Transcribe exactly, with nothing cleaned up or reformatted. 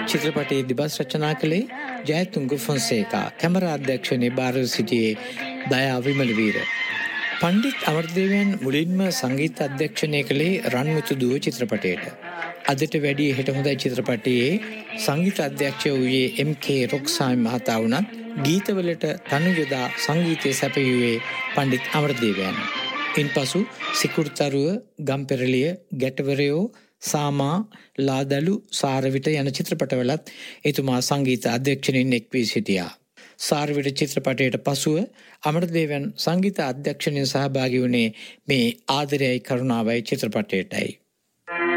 චිත්‍රපටයේ දිබස් රචනා කළේ ජයතුංග ෆොන්සේකා. කැමරා අධ්‍යක්ෂණයේ බාරව සිටියේ දයා විමලවීර. පණ්ඩිත් අමරදේවයන් මුලින්ම සංගීත අධ්‍යක්ෂණය කළේ රන්මිතු දුව චිත්‍රපටයට. අදට වැඩිය හෙට හොඳයි චිත්‍රපටයේ සංගීත අධ්‍යක්ෂය වූයේ එම් කේ රොක්සාමි මහතා වුණත් ගීතවලට තනු යොදා සංගීතය සැපයුවේ පණ්ඩිත් අමරදේවයන්. ඉන්පසු සිකුරුතරුව, ගම්පෙරළිය, ගැටවරයෝ, සාමා, ලාදලු, සාරවිට යන චිත්‍රපටවලත් එතුමා සංගීත අධ්‍යක්ෂණයෙන් එක් වී සිටියා. සාරවිට චිත්‍රපටයට පසුව අමරදේවයන් සංගීත අධ්‍යක්ෂණයෙන් සහභාගී වුණේ මේ ආදරයයි කරුණාවයි චිත්‍රපටයටයි.